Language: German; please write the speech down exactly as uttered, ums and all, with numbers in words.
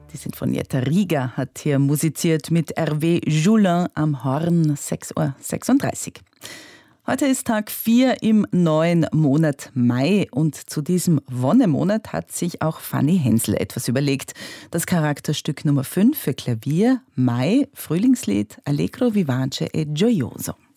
Die Sinfonietta Riga hat hier musiziert mit Hervé Joulin am Horn, sechs Uhr sechsunddreißig. Heute ist Tag vier im neuen Monat Mai und zu diesem Wonnemonat hat sich auch Fanny Hensel etwas überlegt. Das Charakterstück Nummer fünf für Klavier, Mai, Frühlingslied, Allegro vivace e gioioso.